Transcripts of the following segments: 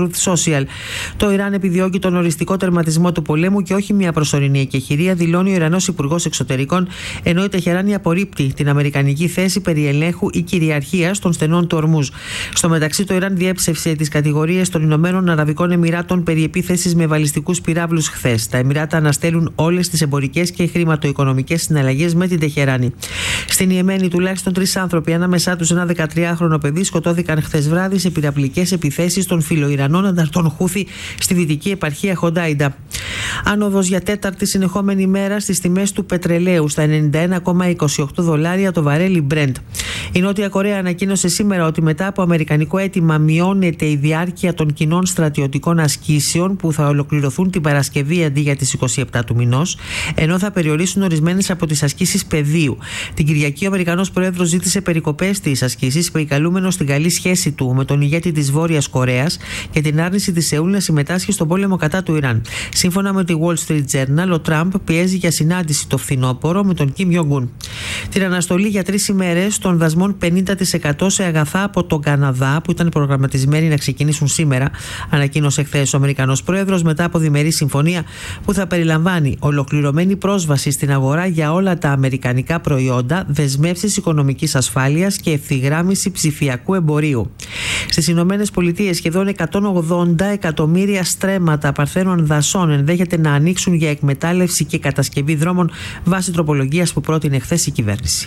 Truth Social. Το Ιράν επιδιώκει τον οριστικό τερματισμό του πολέμου και όχι μια προσωρινή εκεχηρία, δηλώνει ο Ιρανός Υπουργός Εξωτερικών, ενώ η Τεχεράνη απορρίπτει την αμερικανική θέση περί ελέγχου ή κυριαρχίας των στενών του Ορμούζ. Στο μεταξύ, το Ιράν διέψευσε τις κατηγορίες των Ηνωμένων Αραβικών Εμιράτων περί επίθεσης με βαλιστικούς πυράβλους χθες. Τα Εμιράτα αναστέλουν όλες τις εμπορικές και χρηματοοικονομικές συναλλαγές με την Τεχεράνη. Στην Ιεμένη, τουλάχιστον 3 άνθρωποι, ανάμεσά τους ένα 13χρονο παιδί, σκοτώθηκαν χθες βράδυ σε πυραυλικές επιθέσεις των φιλοϊρανών ανταρτών Χούθη στη δυτική επαρχία Χοντάιντα. Άνοδος για τέταρτη συνεχόμενη μέρα στις τιμές του πετρελαίου στα $91,28 το βαρέλι Brent. Η Νότια Κορέα ανακοίνωσε σήμερα ότι μετά από αμερικανικό αίτημα μειώνεται η διάρκεια των κοινών στρατιωτικών ασκήσεων που θα ολοκληρωθούν την Παρασκευή αντί για τις 27 του μηνός, ενώ θα περιορίσουν ορισμένες από τις ασκήσεις πεδίου. Την Κυριακή, ο Αμερικανός Πρόεδρος ζήτησε περικοπές στις ασκήσεις, περικαλούμενος στην καλή σχέση του με τον ηγέτη της Βόρειας Κορέας και την άρνηση της Σεούλ να συμμετάσχει στον πόλεμο κατά του Ιράν. Σύμφωνα με τη Wall Street Journal, ο Τραμπ πιέζει για συνάντηση το φθινόπωρο με τον Κιμ Ιονγκούν. Την αναστολή για 3 ημέρες των δασμών 50% σε αγαθά από τον Καναδά, που ήταν προγραμματισμένοι να ξεκινήσουν σήμερα, ανακοίνωσε χθες ο Αμερικανός Πρόεδρος μετά από διμερή συμφωνία που θα περιλαμβάνει ολοκληρωμένη πρόσβαση στην αγορά για όλα τα αμερικανικά προϊόντα, δεσμεύσεις οικονομικής ασφάλειας και ευθυγράμμιση ψηφιακού εμπορίου. Στις Ηνωμένες Πολιτείες, σχεδόν 180 εκατομμύρια στρέμματα παρθένων δασών ενδέχεται να ανοίξουν για εκμετάλλευση και κατασκευή δρόμων βάσει τροπολογίας που πρότεινε χθες η κυβέρνηση.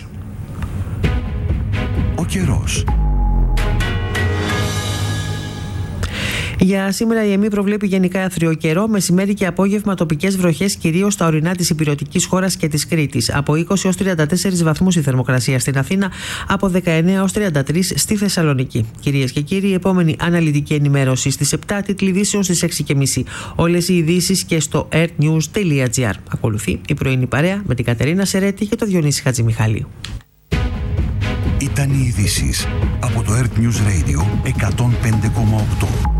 Ο καιρός. Για σήμερα η ΕΜΗ προβλέπει γενικά άθριο καιρό, μεσημέρι και απόγευμα τοπικές βροχές κυρίως στα ορεινά της ηπειρωτικής χώρας και της Κρήτης. Από 20 έως 34 βαθμούς η θερμοκρασία στην Αθήνα, από 19 έως 33 στη Θεσσαλονίκη. Κυρίες και κύριοι, η επόμενη αναλυτική ενημέρωση στις 7, τίτλοι ειδήσεων στις 6:30. Όλες οι ειδήσεις και στο earthnews.gr. Ακολουθεί η πρωινή παρέα με την Κατερίνα Σερέτη και τον Διονύση Χατζημιχάλη. Ήταν οι ειδήσεις από το Earth News Radio 105,8.